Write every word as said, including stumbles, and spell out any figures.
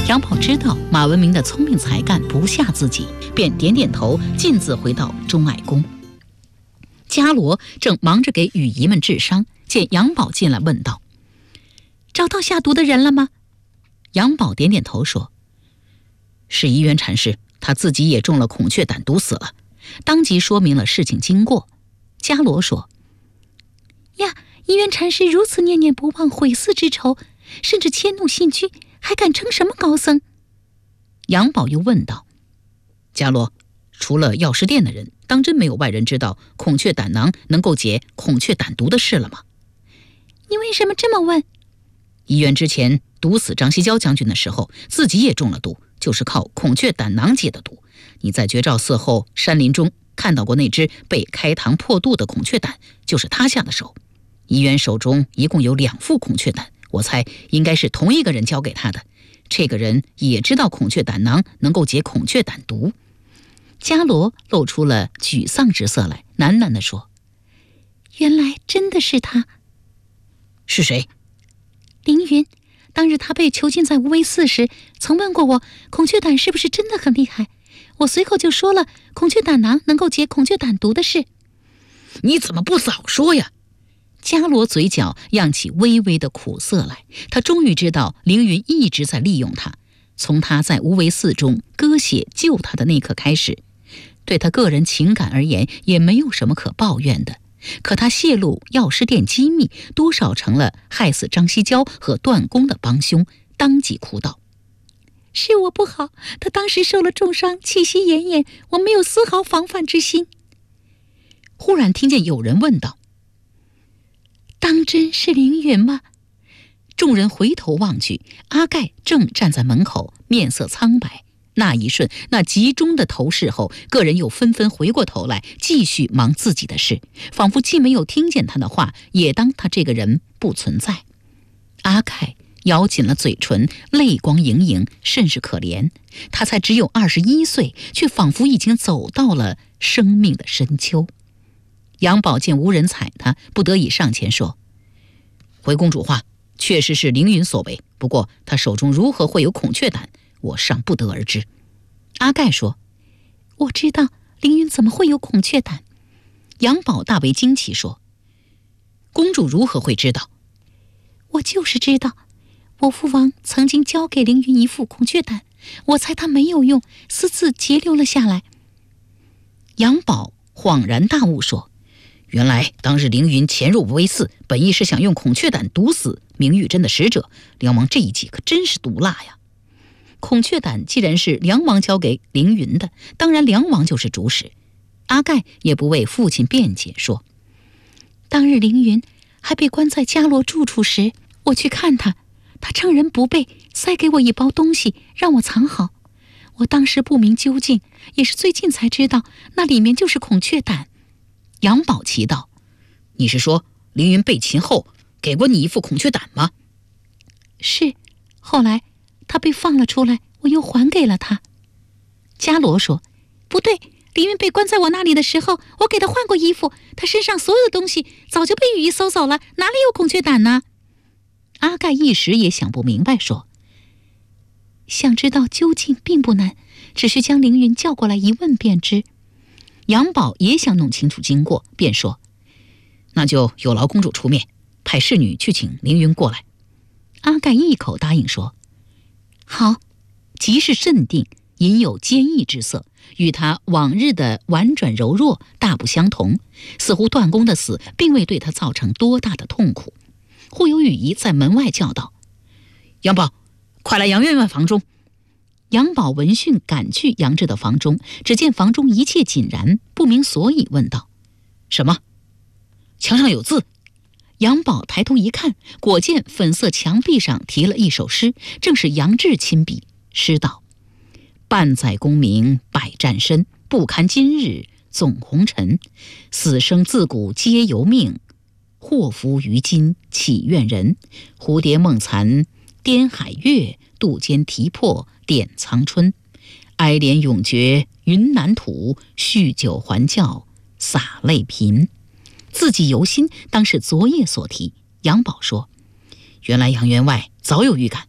杨宝知道马文明的聪明才干不下自己，便点点头，径自回到钟爱宫。伽罗正忙着给羽仪们治伤，见杨宝进来，问道：“找到下毒的人了吗？”杨宝点点头说：“是怡园禅师，他自己也中了孔雀胆毒死了。”当即说明了事情经过。伽罗说：“呀，怡园禅师如此念念不忘毁寺之仇，甚至迁怒信居，还敢称什么高僧？”杨宝又问道：“伽罗，除了药师殿的人，当真没有外人知道孔雀胆囊能够解孔雀胆毒的事了吗？”“你为什么这么问？”“怡园之前毒死张西郊将军的时候，自己也中了毒，就是靠孔雀胆囊解的毒。你在绝照寺后山林中看到过那只被开膛破肚的孔雀胆，就是他下的手。怡园手中一共有两副孔雀胆，我猜应该是同一个人交给他的。这个人也知道孔雀胆囊能够解孔雀胆毒。”伽罗露出了沮丧之色来，喃喃地说：“原来真的是他。”“是谁？”“凌云。当日他被囚禁在无为寺时，曾问过我孔雀胆是不是真的很厉害，我随口就说了孔雀胆囊能够解孔雀胆毒的事。”“你怎么不早说呀？”伽罗嘴角漾起微微的苦涩来，他终于知道凌云一直在利用他，从他在无为寺中割血救他的那刻开始，对他个人情感而言也没有什么可抱怨的。可他泄露药师殿机密，多少成了害死张西郊和段公的帮凶，当即哭道：“是我不好，他当时受了重伤，气息奄奄，我没有丝毫防范之心。”忽然听见有人问道：“当真是凌云吗？”众人回头望去，阿盖正站在门口，面色苍白。那一瞬，那集中的投视后，个人又纷纷回过头来，继续忙自己的事，仿佛既没有听见他的话，也当他这个人不存在。阿盖咬紧了嘴唇，泪光盈盈，甚是可怜。他才只有二十一岁，却仿佛已经走到了生命的深秋。杨宝见无人睬他，不得已上前说：“回公主话，确实是凌云所为，不过他手中如何会有孔雀胆，我尚不得而知。”阿盖说：“我知道凌云怎么会有孔雀胆。”杨宝大为惊奇说：“公主如何会知道？”“我就是知道，我父王曾经交给凌云一副孔雀胆，我猜他没有用，私自截留了下来。”杨宝恍然大悟说：“原来当日凌云潜入无为寺，本意是想用孔雀胆毒死明玉珍的使者，梁王这一计可真是毒辣呀！孔雀胆既然是梁王交给凌云的，当然梁王就是主使。”阿盖也不为父亲辩解，说：“当日凌云还被关在伽罗住处时，我去看他，他趁人不备，塞给我一包东西，让我藏好。我当时不明究竟，也是最近才知道，那里面就是孔雀胆。”杨宝奇道：“你是说凌云被擒后给过你一副孔雀胆吗？”“是，后来他被放了出来，我又还给了他。”伽罗说：“不对，凌云被关在我那里的时候，我给他换过衣服，他身上所有的东西早就被羽翼搜走了，哪里有孔雀胆呢？”阿盖一时也想不明白，说：“想知道究竟并不难，只需将凌云叫过来一问便知。”杨宝也想弄清楚经过，便说：“那就有劳公主出面，派侍女去请凌云过来。”阿盖一口答应说：“好。”极是镇定，隐有坚毅之色，与他往日的婉转柔弱大不相同，似乎段公的死并未对他造成多大的痛苦。忽有羽仪在门外叫道：“杨宝，快来杨院院房中。”杨宝闻讯赶去杨志的房中，只见房中一切井然，不明所以，问道：“什么？墙上有字。”杨宝抬头一看，果见粉色墙壁上题了一首诗，正是杨志亲笔，诗道：“半载功名百战身，不堪今日纵红尘。死生自古皆由命，祸福于今岂怨人。蝴蝶梦残颠海月，渡间啼破点苍春。哀怜永绝云南土，酗酒还教洒泪贫。”字迹犹新，当是昨夜所题。杨宝说：“原来杨员外早有预感，